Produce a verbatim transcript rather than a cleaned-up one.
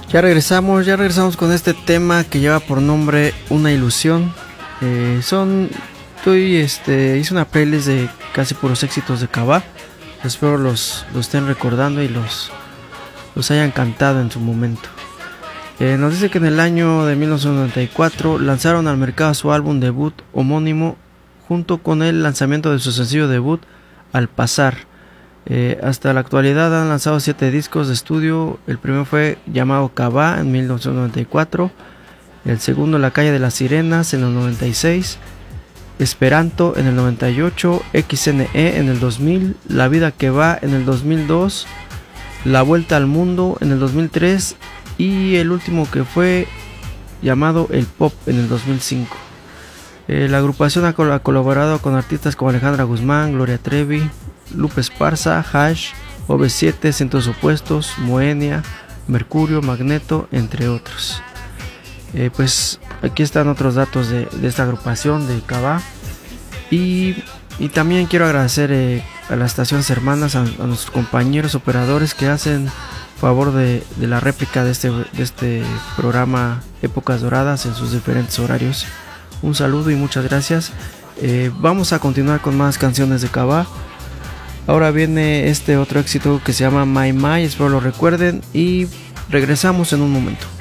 Ya regresamos, ya regresamos con este tema que lleva por nombre Una Ilusión. Eh, son, estoy, este, hice una playlist de casi puros éxitos de Cabá. Espero los, los estén recordando y los, los hayan cantado en su momento. Eh, nos dice que en el año de mil novecientos noventa y cuatro lanzaron al mercado su álbum debut homónimo junto con el lanzamiento de su sencillo debut Al Pasar. Eh, hasta la actualidad han lanzado siete discos de estudio. El primero fue llamado Cabá en mil novecientos noventa y cuatro, el segundo La Calle de las Sirenas en el noventa y seis, Esperanto en el noventa y ocho, X N E en el dos mil, La Vida que Va en el dos mil dos, La Vuelta al Mundo en el dos mil tres y el último que fue llamado El Pop en el dos mil cinco. Eh, la agrupación ha, col- ha colaborado con artistas como Alejandra Guzmán, Gloria Trevi, Lupe Esparza, Hash, O V siete, Centros Opuestos, Moenia, Mercurio, Magneto, entre otros. Eh, pues aquí están otros datos de, de esta agrupación de Cabá. Y, y también quiero agradecer eh, a las estaciones hermanas, a, a nuestros compañeros operadores que hacen favor de, de la réplica de este, de este programa Épocas Doradas en sus diferentes horarios. Un saludo y muchas gracias. Eh, vamos a continuar con más canciones de Cabá. Ahora viene este otro éxito que se llama My My, espero lo recuerden y regresamos en un momento.